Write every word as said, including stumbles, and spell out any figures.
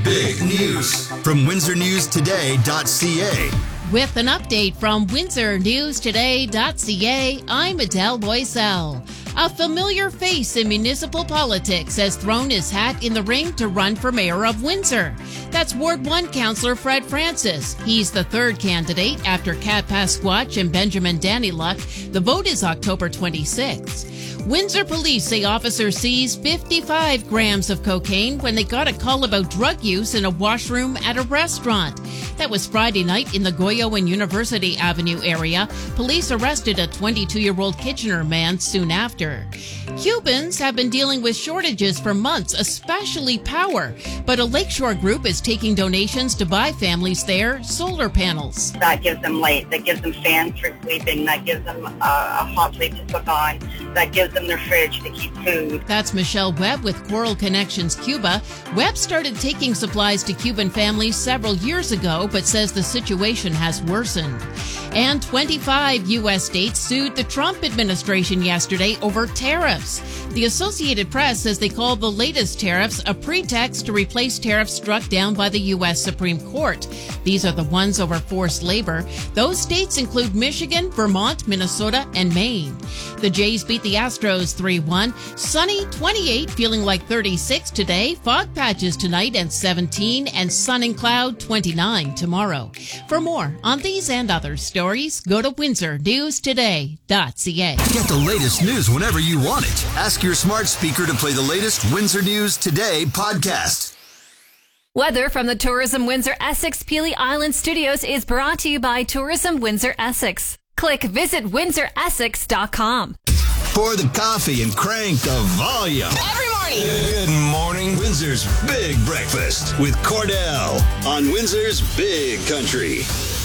big news from Windsor News Today dot C A. With an update from Windsor News Today dot C A, I'm Adele Boisel. A familiar face in municipal politics has thrown his hat in the ring to run for mayor of Windsor. That's Ward one Councillor Fred Francis. He's the third candidate after Kat Pasquatch and Benjamin Danyluk. The vote is October twenty-sixth. Windsor police say officers seized fifty-five grams of cocaine when they got a call about drug use in a washroom at a restaurant. That was Friday night in the Goyo and University Avenue area. Police arrested a twenty-two-year-old Kitchener man soon after. Cubans have been dealing with shortages for months, especially power. But a Lakeshore group is taking donations to buy families there solar panels. That gives them light, that gives them fans for sleeping, that gives them a, a hot plate to cook on, that gives them their fridge to keep food. That's Michelle Webb with Coral Connections Cuba. Webb started taking supplies to Cuban families several years ago, but says the situation has worsened. And twenty-five U S states sued the Trump administration yesterday over tariffs. The Associated Press says they call the latest tariffs a pretext to replace tariffs struck down by the U S Supreme Court. These are the ones over forced labor. Those states include Michigan, Vermont, Minnesota, and Maine. The Jays beat the Astros three one. Sunny, twenty-eight, feeling like thirty-six today. Fog patches tonight and seventeen, and sun and cloud twenty-nine tomorrow. For more on these and other stories, go to Windsor News Today dot C A. Get the latest news whenever you want it. Ask your smart speaker to play the latest Windsor News Today podcast. Weather from the Tourism Windsor Essex Peely Island Studios is brought to you by Tourism Windsor Essex. Click visit windsor essex dot com. Pour the coffee and crank the volume. Every morning. Good morning, Windsor's Big Breakfast with Cordell on Windsor's Big Country.